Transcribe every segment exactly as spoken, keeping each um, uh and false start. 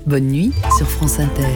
Bonne nuit sur France Inter.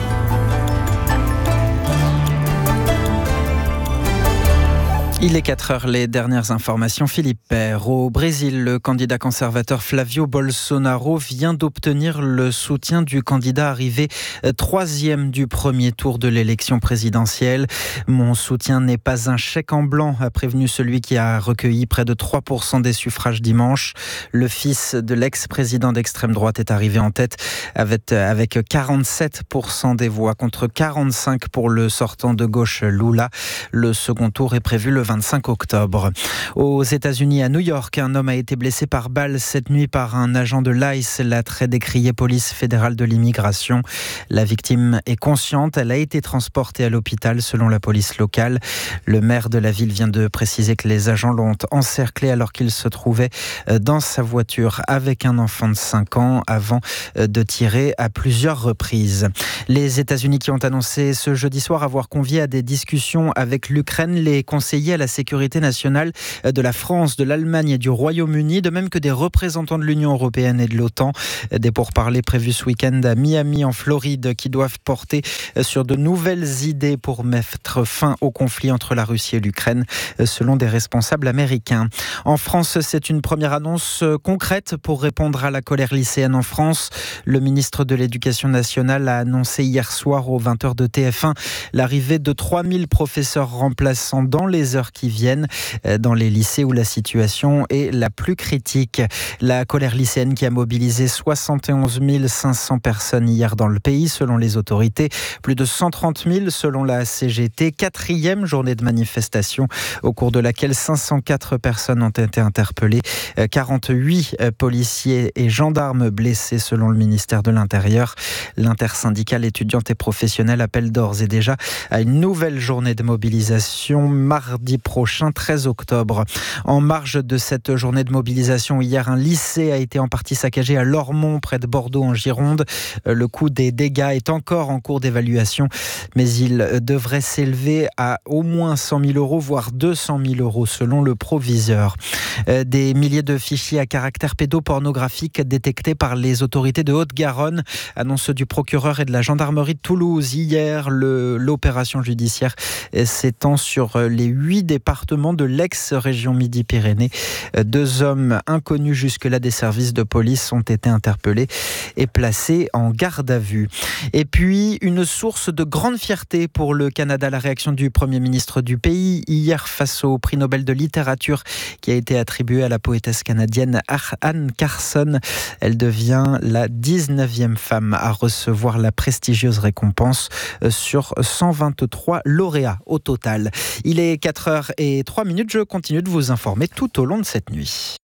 Il est quatre heures, les dernières informations. Philippe Père. Au Brésil, le candidat conservateur Flavio Bolsonaro vient d'obtenir le soutien du candidat arrivé troisième du premier tour de l'élection présidentielle. Mon soutien n'est pas un chèque en blanc, a prévenu celui qui a recueilli près de trois pour cent des suffrages dimanche. Le fils de l'ex-président d'extrême droite est arrivé en tête avec, avec quarante-sept pour cent des voix contre quarante-cinq pour le sortant de gauche Lula. Le second tour est prévu le vingt-cinq octobre. Aux États-Unis, à New York, un homme a été blessé par balle cette nuit par un agent de l'I C E, la très décriée police fédérale de l'immigration. La victime est consciente, elle a été transportée à l'hôpital selon la police locale. Le maire de la ville vient de préciser que les agents l'ont encerclé alors qu'il se trouvait dans sa voiture avec un enfant de cinq ans avant de tirer à plusieurs reprises. Les États-Unis qui ont annoncé ce jeudi soir avoir convié à des discussions avec l'Ukraine les conseillers à la sécurité nationale de la France, de l'Allemagne et du Royaume-Uni, de même que des représentants de l'Union européenne et de l'OTAN. Des pourparlers prévus ce week-end à Miami, en Floride, qui doivent porter sur de nouvelles idées pour mettre fin au conflit entre la Russie et l'Ukraine, selon des responsables américains. En France, c'est une première annonce concrète pour répondre à la colère lycéenne en France. Le ministre de l'Éducation nationale a annoncé hier soir aux vingt heures de T F un l'arrivée de trois mille professeurs remplaçants dans les heures qui viennent dans les lycées où la situation est la plus critique. La colère lycéenne qui a mobilisé soixante et onze mille cinq cents personnes hier dans le pays selon les autorités, plus de cent trente mille selon la C G T. Quatrième journée de manifestation au cours de laquelle cinq cent quatre personnes ont été interpellées, quarante-huit policiers et gendarmes blessés selon le ministère de l'Intérieur. L'intersyndicale étudiante et professionnelle appelle d'ores et déjà à une nouvelle journée de mobilisation mardi prochain, treize octobre. En marge de cette journée de mobilisation, hier, un lycée a été en partie saccagé à Lormont, près de Bordeaux, en Gironde. Le coût des dégâts est encore en cours d'évaluation, mais il devrait s'élever à au moins cent mille euros, voire deux cent mille euros, selon le proviseur. Des milliers de fichiers à caractère pédopornographique détectés par les autorités de Haute-Garonne, annonce du procureur et de la gendarmerie de Toulouse. Hier, le, l'opération judiciaire s'étend sur les huit départements de l'ex-région Midi-Pyrénées. Deux hommes inconnus jusque-là des services de police ont été interpellés et placés en garde à vue. Et puis, une source de grande fierté pour le Canada, la réaction du Premier ministre du pays hier face au prix Nobel de littérature qui a été attribué à la poétesse canadienne Anne Carson. Elle devient la dix-neuvième femme à recevoir la prestigieuse récompense sur cent vingt-trois lauréats au total. Il est quatre heures et trois minutes, je continue de vous informer tout au long de cette nuit.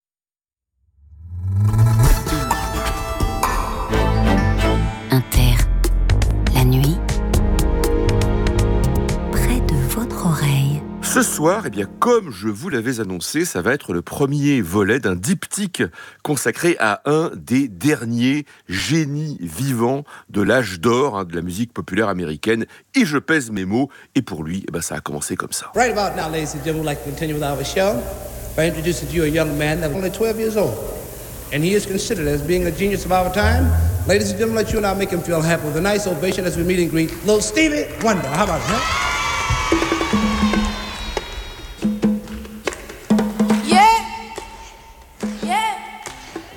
Inter, la nuit, près de votre oreille. Ce soir, eh bien, comme je vous l'avais annoncé, ça va être le premier volet d'un diptyque consacré à un des derniers génies vivants de l'âge d'or hein, de la musique populaire américaine. Et je pèse mes mots, et pour lui, eh ben, ça a commencé comme ça. Right about now, ladies and gentlemen, we'd like to continue with our show by introducing to you a young man that's only twelve years old. And he is considered as being a genius of our time. Ladies and gentlemen, let you and I make him feel happy with a nice ovation as we meet and greet little Stevie Wonder. How about that?